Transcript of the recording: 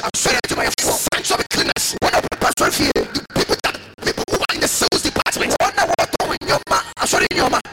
asɔre adwumayɛfoɔ, sanctuary cleaners, wɔn a wɔpɛ asɔre fie, the people who are in the sales department, wɔn a wɔtɔn nneɛma, asɔre nneɛma,